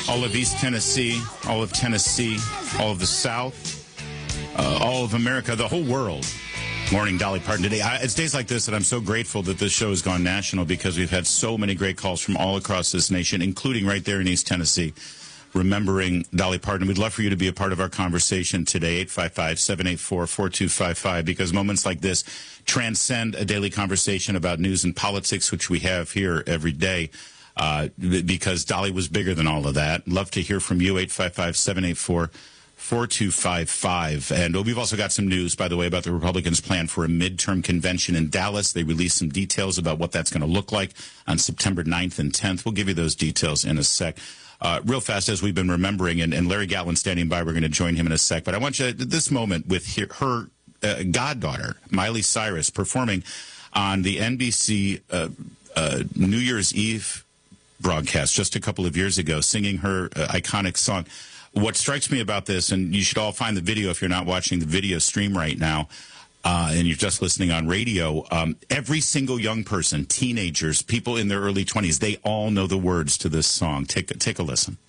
all of East Tennessee, all of Tennessee, all of the South, all of America, the whole world. Morning, Dolly Parton today. It's days like this that I'm so grateful that this show has gone national because we've had so many great calls from all across this nation, including right there in East Tennessee, remembering Dolly Parton. We'd love for you to be a part of our conversation today, 855-784-4255, because moments like this transcend a daily conversation about news and politics, which we have here every day, because Dolly was bigger than all of that. Love to hear from you, 855-784-4255. And we've also got some news, by the way, about the Republicans' plan for a midterm convention in Dallas. They released some details about what that's going to look like on September 9th and 10th. We'll give you those details in a sec. Real fast, as we've been remembering, and Larry Gatlin standing by, we're going to join him in a sec. But I want you to, this moment with her goddaughter, Miley Cyrus, performing on the NBC New Year's Eve broadcast just a couple of years ago, singing her iconic song. What strikes me about this, and you should all find the video if you're not watching the video stream right now, and you're just listening on radio, every single young person, teenagers, people in their early 20s, they all know the words to this song. Take a listen.